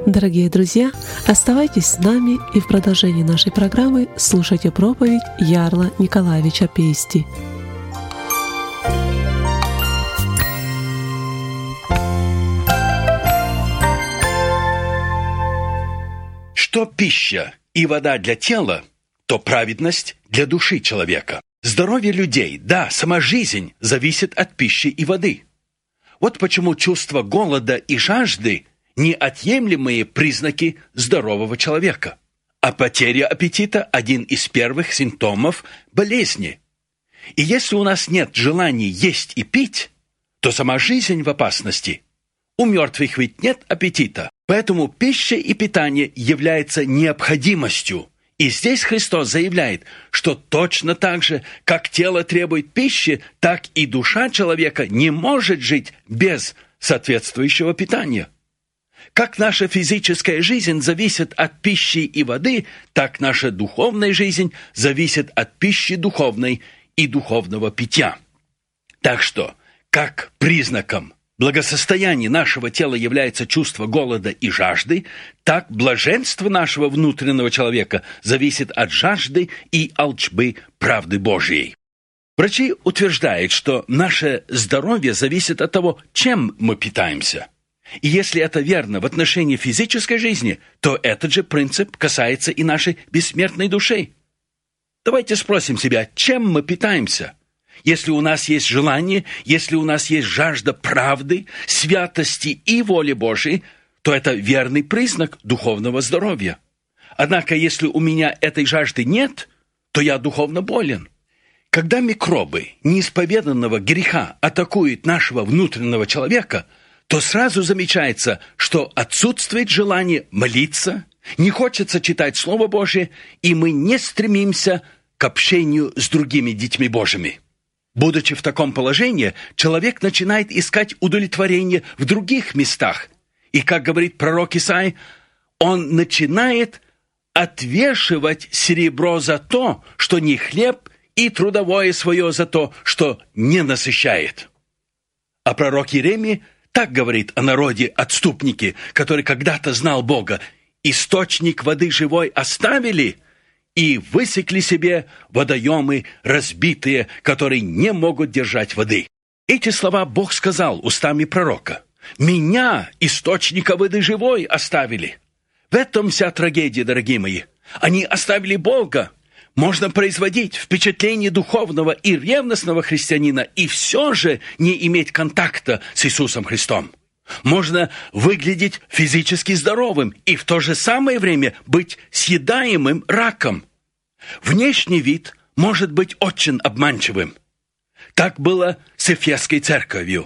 Дорогие друзья, оставайтесь с нами и в продолжении нашей программы слушайте проповедь Ярла Николаевича Пейсти. Что пища и вода для тела, то праведность для души человека. Здоровье людей, да, сама жизнь зависит от пищи и воды. Вот почему чувство голода и жажды – неотъемлемые признаки здорового человека. А потеря аппетита – один из первых симптомов болезни. И если у нас нет желания есть и пить, то сама жизнь в опасности. У мертвых ведь нет аппетита. Поэтому пища и питание являются необходимостью. И здесь Христос заявляет, что точно так же, как тело требует пищи, так и душа человека не может жить без соответствующего питания. Как наша физическая жизнь зависит от пищи и воды, так наша духовная жизнь зависит от пищи духовной и духовного питья. Так что, как признаком благосостояния нашего тела является чувство голода и жажды, так блаженство нашего внутреннего человека зависит от жажды и алчбы правды Божьей. Врачи утверждают, что наше здоровье зависит от того, чем мы питаемся. И если это верно в отношении физической жизни, то этот же принцип касается и нашей бессмертной души. Давайте спросим себя, чем мы питаемся? Если у нас есть желание, если у нас есть жажда правды, святости и воли Божией, то это верный признак духовного здоровья. Однако, если у меня этой жажды нет, то я духовно болен. Когда микробы неисповеданного греха атакуют нашего внутреннего человека – то сразу замечается, что отсутствует желание молиться, не хочется читать Слово Божие, и мы не стремимся к общению с другими детьми Божьими. Будучи в таком положении, человек начинает искать удовлетворение в других местах. И, как говорит пророк Исаия, он начинает отвешивать серебро за то, что не хлеб, и трудовое свое за то, что не насыщает. А пророк Иеремия так говорит о народе-отступнике, который когда-то знал Бога. «Источник воды живой оставили и высекли себе водоемы разбитые, которые не могут держать воды». Эти слова Бог сказал устами пророка. «Меня, источника воды живой, оставили». В этом вся трагедия, дорогие мои. Они оставили Бога. Можно производить впечатление духовного и ревностного христианина и все же не иметь контакта с Иисусом Христом. Можно выглядеть физически здоровым и в то же самое время быть съедаемым раком. Внешний вид может быть очень обманчивым. Так было с Эфесской церковью.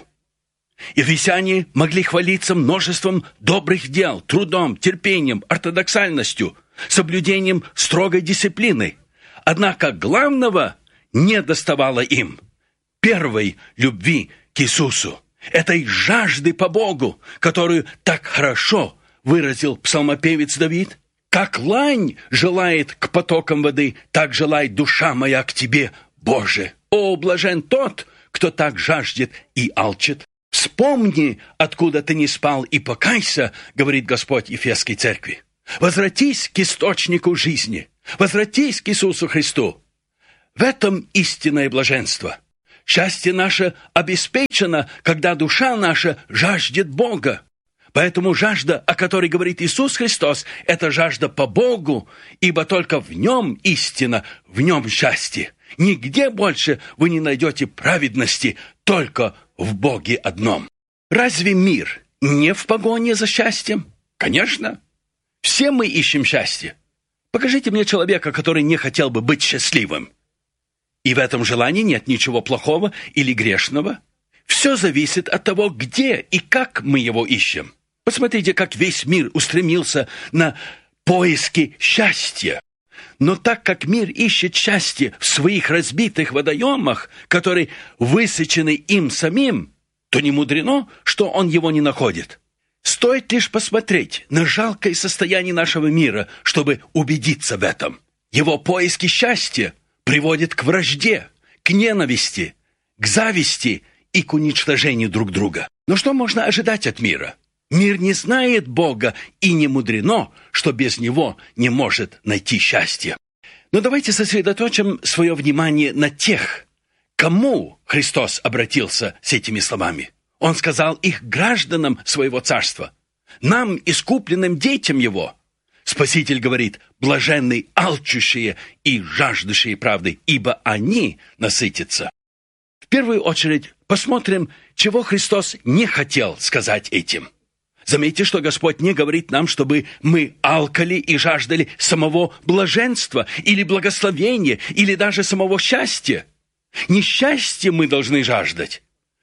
Ефесяне могли хвалиться множеством добрых дел, трудом, терпением, ортодоксальностью, соблюдением строгой дисциплины. Однако главного не доставало им – первой любви к Иисусу, этой жажды по Богу, которую так хорошо выразил псалмопевец Давид. «Как лань желает к потокам воды, так желает душа моя к Тебе, Боже! О, блажен тот, кто так жаждет и алчит! Вспомни, откуда ты не спал, и покайся, говорит Господь Ефесской церкви. Возвратись к источнику жизни». Возвратись к Иисусу Христу. В этом истинное блаженство. Счастье наше обеспечено, когда душа наша жаждет Бога. Поэтому жажда, о которой говорит Иисус Христос, это жажда по Богу, ибо только в Нем истина, в Нем счастье. Нигде больше вы не найдете праведности, только в Боге одном. Разве мир не в погоне за счастьем? Конечно. Все мы ищем счастье. Покажите мне человека, который не хотел бы быть счастливым. И в этом желании нет ничего плохого или грешного. Все зависит от того, где и как мы его ищем. Посмотрите, как весь мир устремился на поиски счастья. Но так как мир ищет счастье в своих разбитых водоемах, которые высечены им самим, то не мудрено, что он его не находит. Стоит лишь посмотреть на жалкое состояние нашего мира, чтобы убедиться в этом. Его поиски счастья приводят к вражде, к ненависти, к зависти и к уничтожению друг друга. Но что можно ожидать от мира? Мир не знает Бога, и не мудрено, что без Него не может найти счастье. Но давайте сосредоточим свое внимание на тех, кому Христос обратился с этими словами. Он сказал их гражданам своего царства, нам, искупленным детям Его. Спаситель говорит: блаженны алчущие и жаждущие правды, ибо они насытятся. В первую очередь посмотрим, чего Христос не хотел сказать этим. Заметьте, что Господь не говорит нам, чтобы мы алкали и жаждали самого блаженства или благословения, или даже самого счастья. Не счастье мы должны жаждать,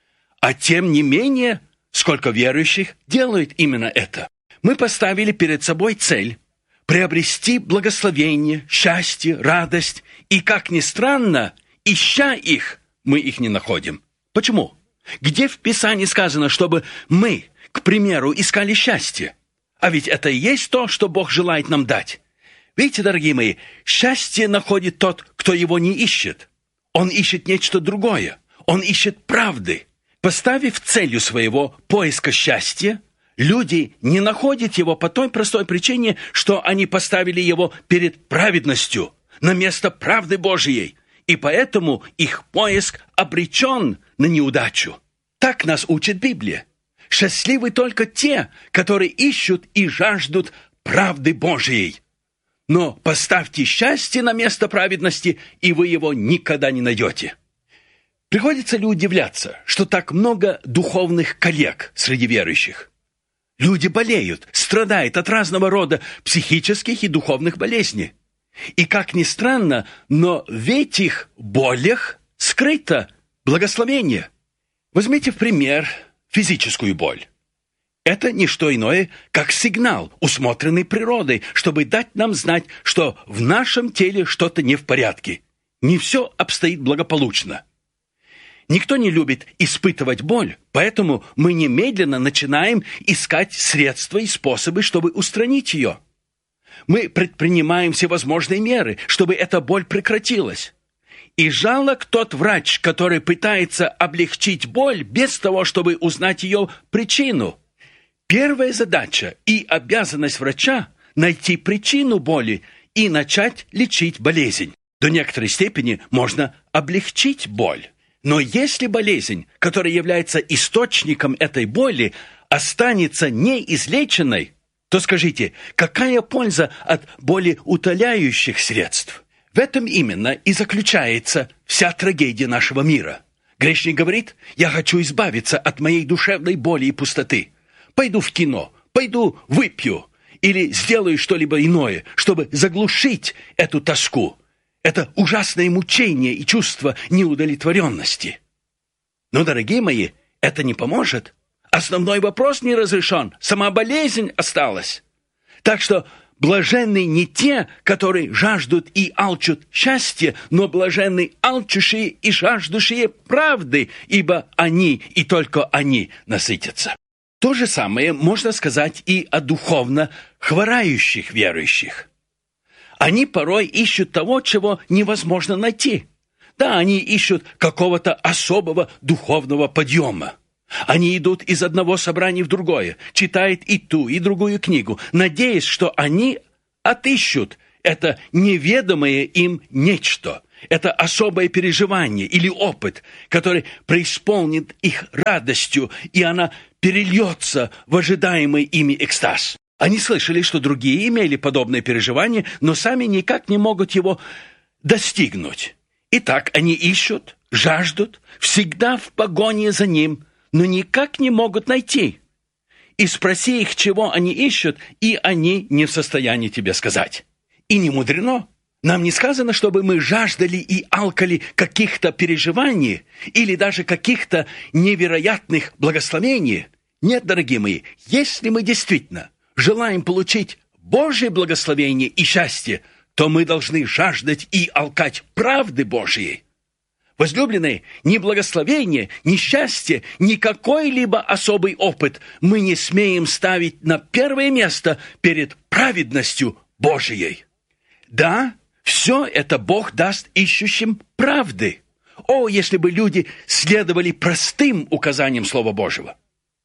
а тем не менее, сколько верующих делают именно это. Мы поставили перед собой цель приобрести благословение, счастье, радость, и, как ни странно, ища их, мы их не находим. Почему? Где в Писании сказано, чтобы мы, к примеру, искали счастье? А ведь это и есть то, что Бог желает нам дать. Видите, дорогие мои, счастье находит тот, кто его не ищет. Он ищет нечто другое. Он ищет правды. Поставив целью своего поиска счастья, люди не находят его по той простой причине, что они поставили его перед праведностью, на место правды Божией, и поэтому их поиск обречен на неудачу. Так нас учит Библия. Счастливы только те, которые ищут и жаждут правды Божией. Но поставьте счастье на место праведности, и вы его никогда не найдете. Приходится ли удивляться, что так много духовных коллег среди верующих? Люди болеют, страдают от разного рода психических и духовных болезней. И, как ни странно, но в этих болях скрыто благословение. Возьмите в пример физическую боль. Это не что иное, как сигнал, усмотренный природой, чтобы дать нам знать, что в нашем теле что-то не в порядке. Не все обстоит благополучно. Никто не любит испытывать боль, поэтому мы немедленно начинаем искать средства и способы, чтобы устранить ее. Мы предпринимаем всевозможные меры, чтобы эта боль прекратилась. И жалок тот врач, который пытается облегчить боль без того, чтобы узнать ее причину. Первая задача и обязанность врача – найти причину боли и начать лечить болезнь. До некоторой степени можно облегчить боль. Но если болезнь, которая является источником этой боли, останется неизлеченной, то скажите, какая польза от болеутоляющих средств? В этом именно и заключается вся трагедия нашего мира. Грешник говорит: «Я хочу избавиться от моей душевной боли и пустоты. Пойду в кино, пойду выпью или сделаю что-либо иное, чтобы заглушить эту тоску». Это ужасное мучение и чувство неудовлетворенности. Но, дорогие мои, это не поможет. Основной вопрос не разрешен, сама болезнь осталась. Так что блаженны не те, которые жаждут и алчут счастья, но блаженны алчущие и жаждущие правды, ибо они и только они насытятся. То же самое можно сказать и о духовно хворающих верующих. Они порой ищут того, чего невозможно найти. Да, они ищут какого-то особого духовного подъема. Они идут из одного собрания в другое, читают и ту, и другую книгу, надеясь, что они отыщут это неведомое им нечто, это особое переживание или опыт, который преисполнит их радостью, и она перельется в ожидаемый ими экстаз. Они слышали, что другие имели подобное переживание, но сами никак не могут его достигнуть. Итак, они ищут, жаждут, всегда в погоне за ним, но никак не могут найти. И спроси их, чего они ищут, и они не в состоянии тебе сказать. И не мудрено. Нам не сказано, чтобы мы жаждали и алкали каких-то переживаний или даже каких-то невероятных благословений. Нет, дорогие мои, если мы действительно желаем получить Божье благословение и счастье, то мы должны жаждать и алкать правды Божьей. Возлюбленные, ни благословение, ни счастье, ни какой-либо особый опыт мы не смеем ставить на первое место перед праведностью Божией. Да, все это Бог даст ищущим правды. О, если бы люди следовали простым указаниям Слова Божьего!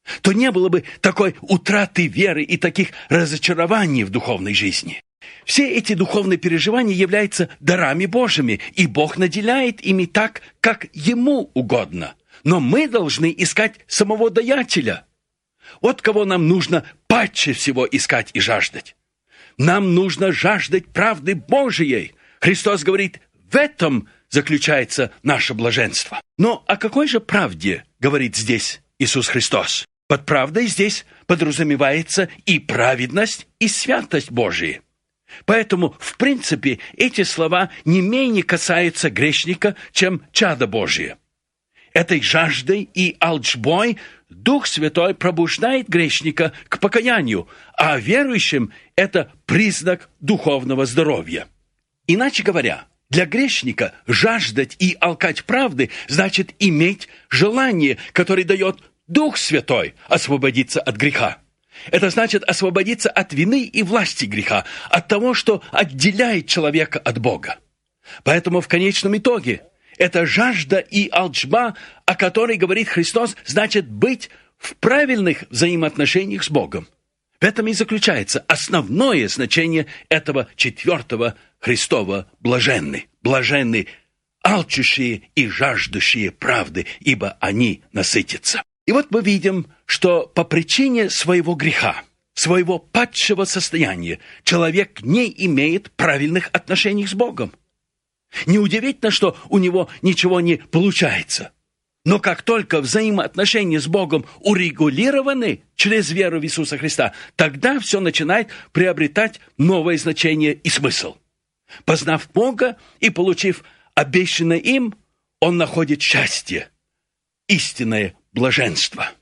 то не было бы такой утраты веры и таких разочарований в духовной жизни. Все эти духовные переживания являются дарами Божьими, и Бог наделяет ими так, как Ему угодно. Но мы должны искать самого Даятеля. Вот кого нам нужно паче всего искать и жаждать. Нам нужно жаждать правды Божией. Христос говорит, в этом заключается наше блаженство. Но о какой же правде говорит здесь Иисус Христос? Под правдой здесь подразумевается и праведность, и святость Божия. Поэтому, в принципе, эти слова не менее касаются грешника, чем чада Божие. Этой жаждой и алчбой Дух Святой пробуждает грешника к покаянию, а верующим это признак духовного здоровья. Иначе говоря, для грешника жаждать и алкать правды значит иметь желание, которое дает Дух Святой, освободиться от греха. Это значит освободиться от вины и власти греха, от того, что отделяет человека от Бога. Поэтому в конечном итоге эта жажда и алчба, о которой говорит Христос, значит быть в правильных взаимоотношениях с Богом. В этом и заключается основное значение этого 4-го Христова блаженны. Блаженны алчущие и жаждущие правды, ибо они насытятся. И вот мы видим, что по причине своего греха, своего падшего состояния, человек не имеет правильных отношений с Богом. Неудивительно, что у него ничего не получается. Но как только взаимоотношения с Богом урегулированы через веру в Иисуса Христа, тогда все начинает приобретать новое значение и смысл. Познав Бога и получив обещанное им, он находит счастье, истинное блаженство.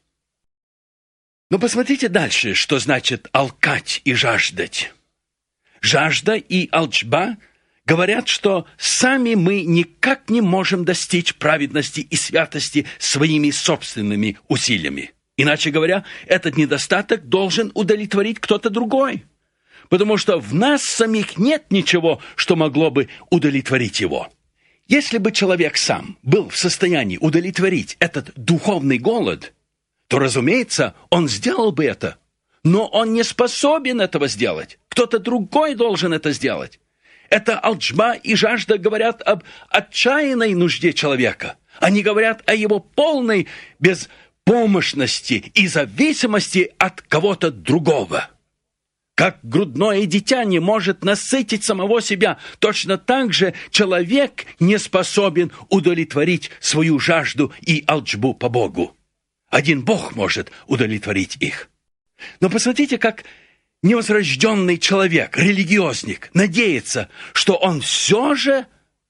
Но посмотрите дальше, что значит алкать и жаждать. Жажда и алчба говорят, что сами мы никак не можем достичь праведности и святости своими собственными усилиями. Иначе говоря, этот недостаток должен удовлетворить кто-то другой, потому что в нас самих нет ничего, что могло бы удовлетворить его. Если бы человек сам был в состоянии удовлетворить этот духовный голод, то, разумеется, он сделал бы это. Но он не способен этого сделать. Кто-то другой должен это сделать. Это алчба и жажда говорят об отчаянной нужде человека. Они говорят о его полной беспомощности и зависимости от кого-то другого. Как грудное дитя не может насытить самого себя, точно так же человек не способен удовлетворить свою жажду и алчбу по Богу. Один Бог может удовлетворить их. Но посмотрите, как невозрожденный человек, религиозник, надеется, что он все же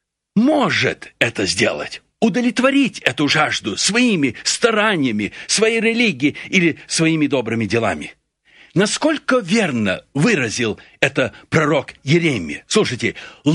может это сделать, удовлетворить эту жажду своими стараниями, своей религией или своими добрыми делами. Насколько верно выразил это пророк Иеремия. Слушайте,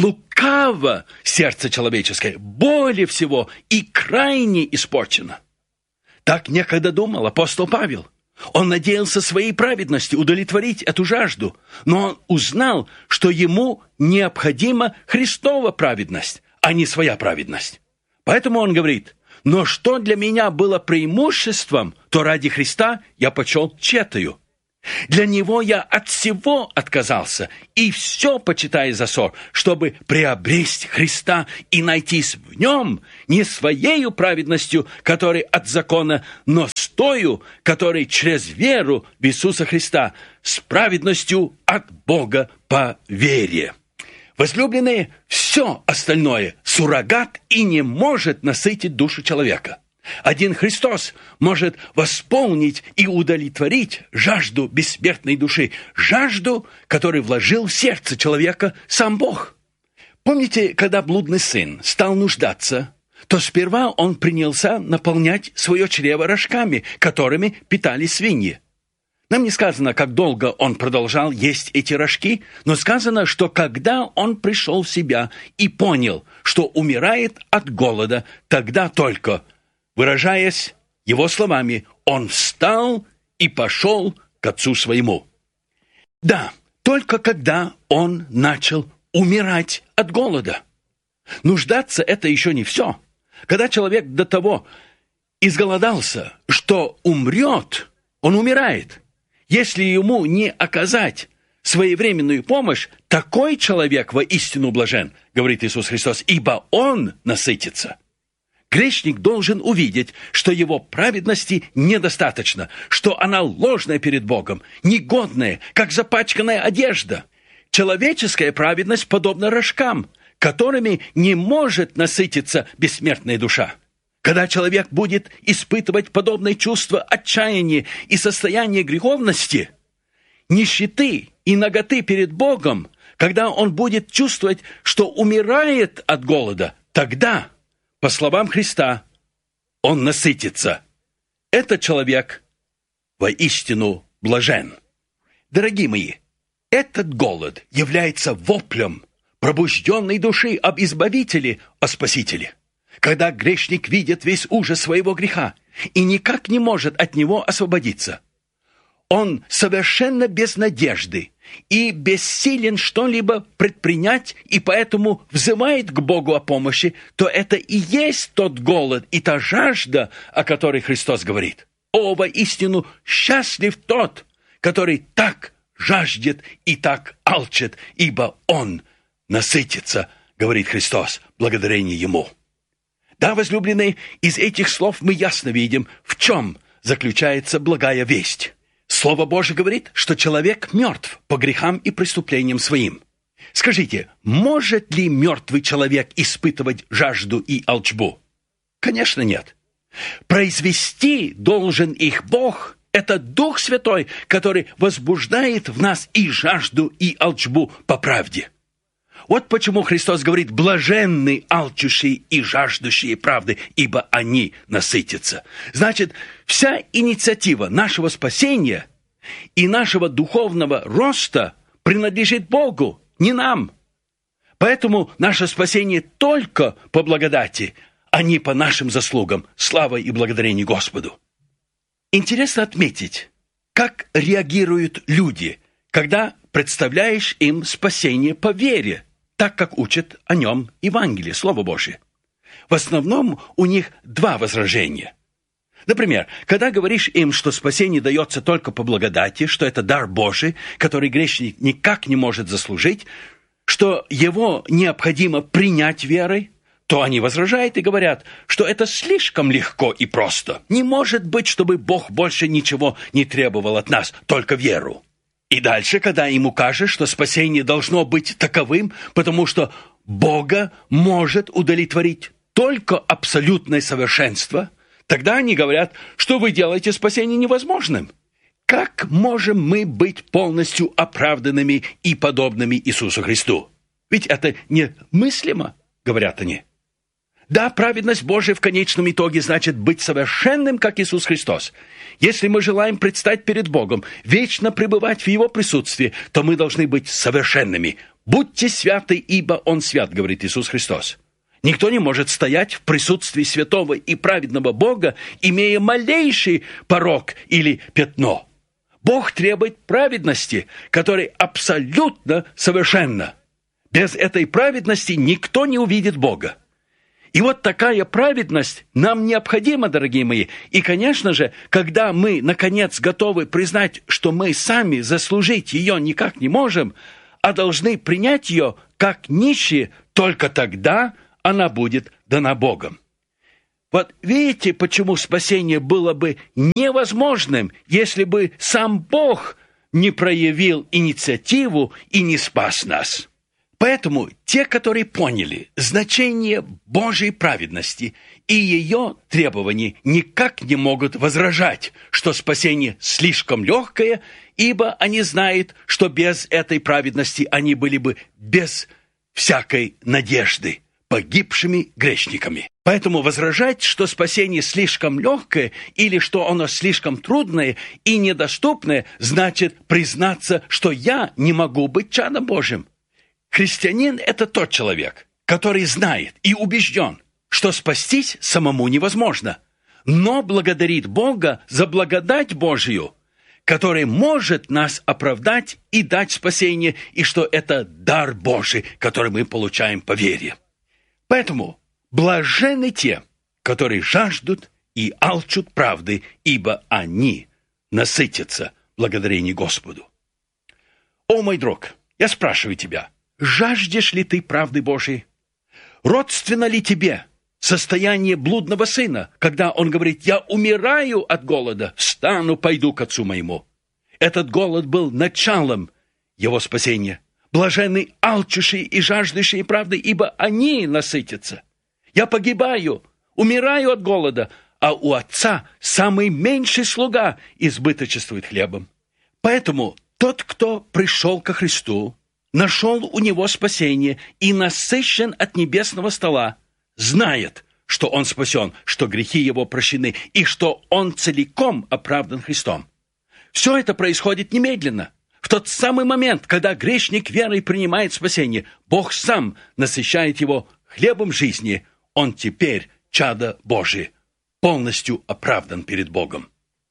лукаво сердце человеческое, более всего и крайне испорчено. Так некогда думал апостол Павел. Он надеялся своей праведностью удовлетворить эту жажду, но он узнал, что ему необходима Христова праведность, а не своя праведность. Поэтому он говорит, но что для меня было преимуществом, то ради Христа я почел тщетою. Для Него я от всего отказался, и все почитаю за ссор, чтобы приобрести Христа и найтись в Нем не своею праведностью, которая от закона, но с тою, которая через веру в Иисуса Христа, с праведностью от Бога по вере. Возлюбленные, все остальное суррогат и не может насытить душу человека. Один Христос может восполнить и удовлетворить жажду бессмертной души, жажду, которую вложил в сердце человека сам Бог. Помните, когда блудный сын стал нуждаться, то сперва он принялся наполнять свое чрево рожками, которыми питались свиньи. Нам не сказано, как долго он продолжал есть эти рожки, но сказано, что когда он пришел в себя и понял, что умирает от голода, тогда только, выражаясь его словами, он встал и пошел к отцу своему. Да, только когда он начал умирать от голода. Нуждаться – это еще не все. Когда человек до того изголодался, что умрет, он умирает. Если ему не оказать своевременную помощь, такой человек воистину блажен, говорит Иисус Христос, ибо он насытится. Грешник должен увидеть, что его праведности недостаточно, что она ложная перед Богом, негодная, как запачканная одежда. Человеческая праведность подобна рожкам, которыми не может насытиться бессмертная душа. Когда человек будет испытывать подобное чувство отчаяния и состояние греховности, нищеты и наготы перед Богом, когда он будет чувствовать, что умирает от голода, тогда, по словам Христа, он насытится. Этот человек воистину блажен. Дорогие мои, этот голод является воплем пробужденной души об Избавителе, о Спасителе. Когда грешник видит весь ужас своего греха и никак не может от него освободиться, он совершенно без надежды и бессилен что-либо предпринять, и поэтому взывает к Богу о помощи, то это и есть тот голод и та жажда, о которой Христос говорит. О, воистину, счастлив тот, который так жаждет и так алчит, ибо он насытится, говорит Христос, благодарение Ему. Да, возлюбленные, из этих слов мы ясно видим, в чем заключается благая весть. Слово Божие говорит, что человек мертв по грехам и преступлениям своим. Скажите, может ли мертвый человек испытывать жажду и алчбу? Конечно, нет. Произвести должен их Бог. Это Дух Святой, который возбуждает в нас и жажду, и алчбу по правде. Вот почему Христос говорит: «Блаженны алчущие и жаждущие правды, ибо они насытятся». Значит, вся инициатива нашего спасения и нашего духовного роста принадлежит Богу, не нам. Поэтому наше спасение только по благодати, а не по нашим заслугам. Слава и благодарение Господу. Интересно отметить, как реагируют люди, когда представляешь им спасение по вере, так как учат о нем Евангелие, Слово Божие. В основном у них два возражения. Например, когда говоришь им, что спасение дается только по благодати, что это дар Божий, который грешник никак не может заслужить, что его необходимо принять верой, то они возражают и говорят, что это слишком легко и просто. Не может быть, чтобы Бог больше ничего не требовал от нас, только веру. И дальше, когда им укажешь, что спасение должно быть таковым, потому что Бога может удовлетворить только абсолютное совершенство, тогда они говорят, что вы делаете спасение невозможным. Как можем мы быть полностью оправданными и подобными Иисусу Христу? Ведь это немыслимо, говорят они. Да, праведность Божия в конечном итоге значит быть совершенным, как Иисус Христос. Если мы желаем предстать перед Богом, вечно пребывать в Его присутствии, то мы должны быть совершенными. «Будьте святы, ибо Он свят», говорит Иисус Христос. Никто не может стоять в присутствии святого и праведного Бога, имея малейший порок или пятно. Бог требует праведности, которая абсолютно совершенна. Без этой праведности никто не увидит Бога. И вот такая праведность нам необходима, дорогие мои. И, конечно же, когда мы, наконец, готовы признать, что мы сами заслужить ее никак не можем, а должны принять ее как нищие, только тогда она будет дана Богом. Вот видите, почему спасение было бы невозможным, если бы сам Бог не проявил инициативу и не спас нас. Поэтому те, которые поняли значение Божьей праведности и ее требований, никак не могут возражать, что спасение слишком легкое, ибо они знают, что без этой праведности они были бы без всякой надежды погибшими грешниками. Поэтому возражать, что спасение слишком легкое или что оно слишком трудное и недоступное, значит признаться, что я не могу быть чадом Божьим. Христианин – это тот человек, который знает и убежден, что спастись самому невозможно, но благодарит Бога за благодать Божью, которая может нас оправдать и дать спасение, и что это дар Божий, который мы получаем по вере. Поэтому блаженны те, которые жаждут и алчут правды, ибо они насытиться благодарение Господу. О, мой друг, я спрашиваю тебя, жаждешь ли ты правды Божией? Родственно ли тебе состояние блудного сына, когда он говорит: «Я умираю от голода, встану, пойду к отцу моему»? Этот голод был началом его спасения. Блаженны алчущие и жаждущие правды, ибо они насытятся. Я погибаю, умираю от голода, а у отца самый меньший слуга избыточествует хлебом. Поэтому тот, кто пришел ко Христу, нашел у него спасение и насыщен от небесного стола, знает, что он спасен, что грехи его прощены и что он целиком оправдан Христом. Все это происходит немедленно. В тот самый момент, когда грешник верой принимает спасение, Бог сам насыщает его хлебом жизни. Он теперь чадо Божие, полностью оправдан перед Богом.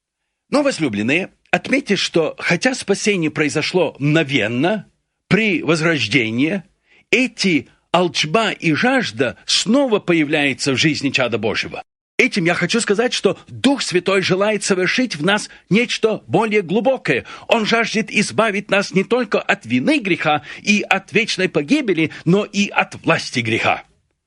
Но, возлюбленные, отметьте, что хотя спасение произошло мгновенно, при возрождении, эти алчба и жажда снова появляются в жизни чада Божьего. Этим я хочу сказать, что Дух Святой желает совершить в нас нечто более глубокое. Он жаждет избавить нас не только от вины греха и от вечной погибели, но и от власти греха.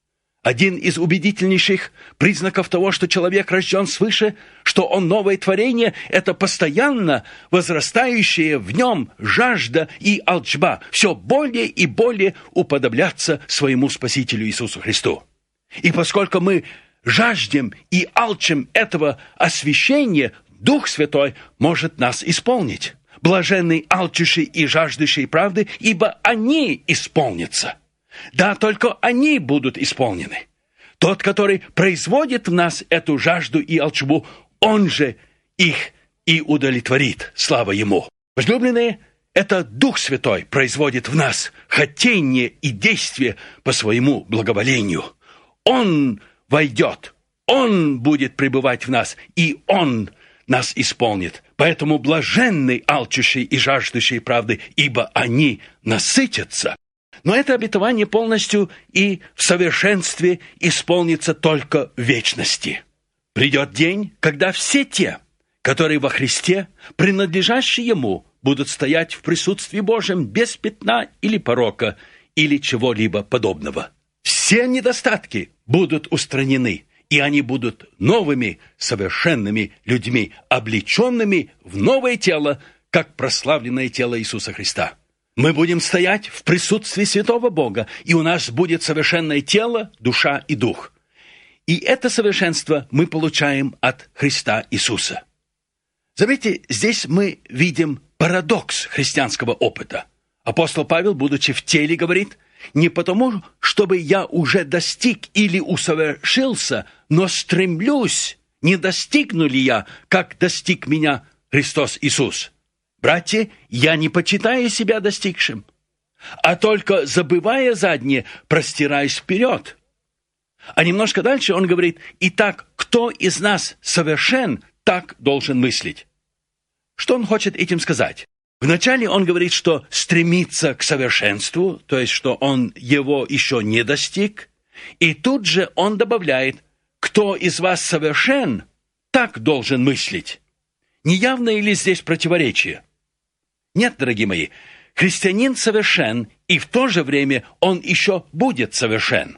Один из убедительнейших признаков того, что человек рожден свыше, что он новое творение, это постоянно возрастающая в нем жажда и алчба, все более и более уподобляться своему Спасителю Иисусу Христу. И поскольку мы жаждем и алчим этого освящения, Дух Святой может нас исполнить. Блаженны алчущие и жаждущие правды, ибо они исполнятся. Да, только они будут исполнены. Тот, который производит в нас эту жажду и алчбу, он же их и удовлетворит. Слава Ему. Возлюбленные, это Дух Святой производит в нас хотение и действие по своему благоволению. Он войдет, Он будет пребывать в нас, и Он нас исполнит. Поэтому блаженны алчущие и жаждущие правды, ибо они насытятся. Но это обетование полностью и в совершенстве исполнится только в вечности. Придет день, когда все те, которые во Христе, принадлежащие Ему, будут стоять в присутствии Божьем без пятна или порока, или чего-либо подобного. Все недостатки будут устранены, и они будут новыми, совершенными людьми, облеченными в новое тело, как прославленное тело Иисуса Христа. Мы будем стоять в присутствии святого Бога, и у нас будет совершенное тело, душа и дух. И это совершенство мы получаем от Христа Иисуса. Заметьте, здесь мы видим парадокс христианского опыта. Апостол Павел, будучи в теле, говорит: «Не потому, чтобы я уже достиг или усовершился, но стремлюсь, не достигну ли я, как достиг меня Христос Иисус. Братья, я не почитаю себя достигшим, а только, забывая заднее, простираюсь вперед». А немножко дальше он говорит: «Итак, кто из нас совершен, так должен мыслить». Что он хочет этим сказать? Вначале он говорит, что стремится к совершенству, то есть, что он его еще не достиг. И тут же он добавляет: кто из вас совершен, так должен мыслить. Не явно ли здесь противоречие? Нет, дорогие мои, христианин совершен, и в то же время он еще будет совершен.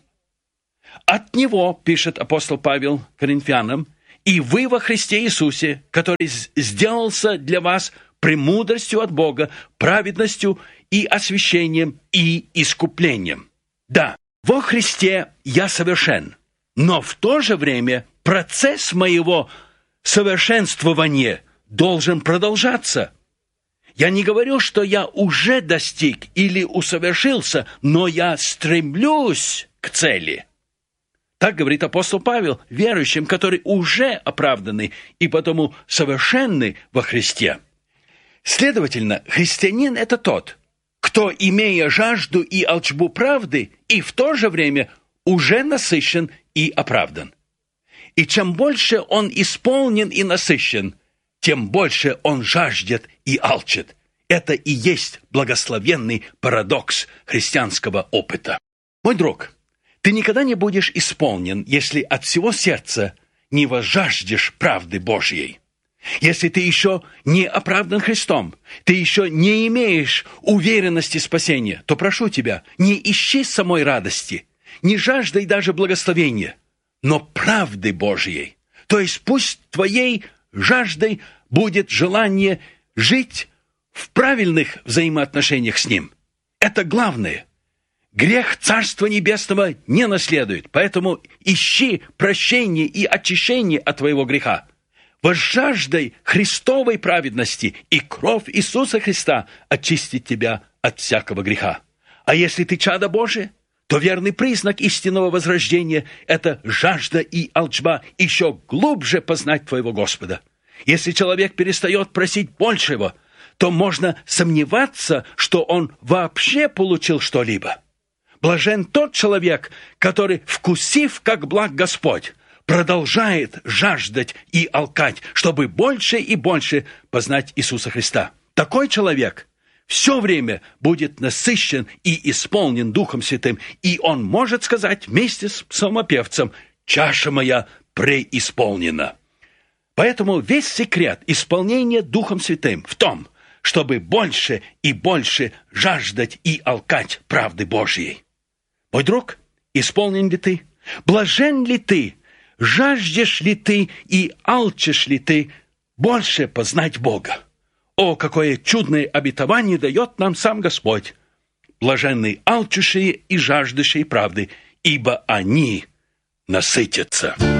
От него, пишет апостол Павел Коринфянам, и вы во Христе Иисусе, который сделался для вас премудростью от Бога, праведностью и освящением и искуплением. Да, во Христе я совершен, но в то же время процесс моего совершенствования должен продолжаться. Я не говорю, что я уже достиг или усовершился, но я стремлюсь к цели. Так говорит апостол Павел верующим, которые уже оправданы и потому совершенны во Христе. Следовательно, христианин – это тот, кто, имея жажду и алчбу правды, и в то же время уже насыщен и оправдан. И чем больше он исполнен и насыщен, тем больше он жаждет и алчит. Это и есть благословенный парадокс христианского опыта. Мой друг, ты никогда не будешь исполнен, если от всего сердца не возжаждешь правды Божьей. Если ты еще не оправдан Христом, ты еще не имеешь уверенности спасения, то прошу тебя, не ищи самой радости, не жаждай даже благословения, но правды Божьей. То есть пусть твоей жаждой будет желание жить в правильных взаимоотношениях с Ним. Это главное. Грех Царства Небесного не наследует, поэтому ищи прощения и очищения от твоего греха. Возжаждай Христовой праведности, и кровь Иисуса Христа очистит тебя от всякого греха. А если ты чадо Божие, то верный признак истинного возрождения – это жажда и алчба еще глубже познать твоего Господа. Если человек перестает просить большего, то можно сомневаться, что он вообще получил что-либо. Блажен тот человек, который, вкусив, как благ Господь, продолжает жаждать и алкать, чтобы больше и больше познать Иисуса Христа. Такой человек все время будет насыщен и исполнен Духом Святым, и он может сказать вместе с псалмопевцем: «Чаша моя преисполнена». Поэтому весь секрет исполнения Духом Святым в том, чтобы больше и больше жаждать и алкать правды Божьей. Мой друг, исполнен ли ты? Блажен ли ты? Жаждешь ли ты и алчишь ли ты больше познать Бога? О, какое чудное обетование дает нам сам Господь! Блаженны алчущие и жаждущие правды, ибо они насытятся.